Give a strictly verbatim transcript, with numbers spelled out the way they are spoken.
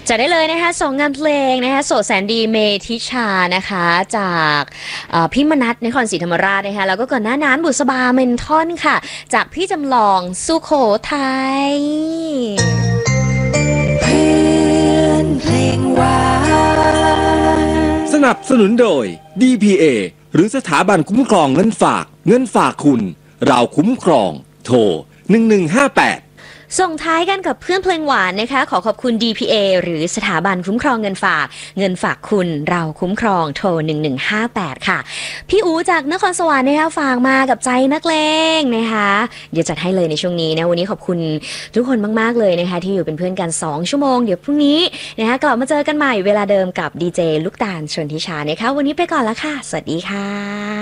จะได้เลยนะคะสองงานเพลงนะคะโสดแสนดีเมธิชานะคะจากพี่มนัสนครศรีธรรมราชนะคะแล้วก็ก่อนหน้านั้นบุษบาเมนทอนค่ะจากพี่จำลองสุโขทัยเพื่อนเพลงหวานสนับสนุนโดย ดี พี เอ หรือสถาบันคุ้มครองเงินฝากเงินฝากคุณเราคุ้มครองโทรหนึ่งหนึ่งห้าแปดส่งท้ายกันกับเพื่อนเพลงหวานนะคะขอขอบคุณ ดี พี เอ หรือสถาบันคุ้มครองเงินฝากเงินฝากคุณเราคุ้มครองโทรหนึ่งหนึ่งห้าแปดค่ะพี่อูจากนครสวรรค์นะคะฝากมากับใจนักเลงนะคะเดี๋ยวจัดให้เลยในช่วงนี้นะวันนี้ขอบคุณทุกคนมากๆเลยนะคะที่อยู่เป็นเพื่อนกันสองชั่วโมงเดี๋ยวพรุ่งนี้นะคะกลับมาเจอกันใหม่เวลาเดิมกับดีเจลูกตาลชนทิชานะคะวันนี้ไปก่อนแล้วค่ะสวัสดีค่ะ